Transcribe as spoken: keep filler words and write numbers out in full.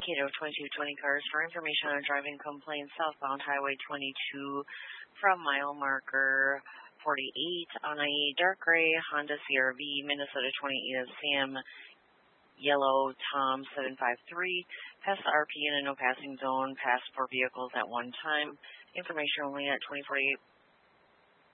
indicator of twenty-two twenty cars for information on driving complaints southbound Highway twenty-two from mile marker forty-eight on a dark gray Honda C R V, Minnesota twenty-eight Sam, yellow Tom seven five three, past the R P in a no passing zone, past four vehicles at one time. Information only at twenty forty-eight